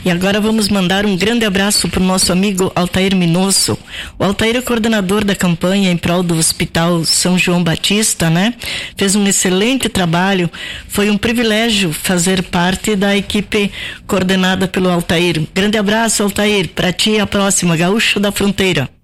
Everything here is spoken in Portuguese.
E agora vamos mandar um grande abraço para o nosso amigo Altair Minosso. O Altair é coordenador da campanha em prol do Hospital São João Batista, né? Fez um excelente trabalho. Foi um privilégio fazer parte da equipe coordenada pelo Altair. Grande abraço, Altair. Para ti, a próxima, Gaúcho da Fronteira.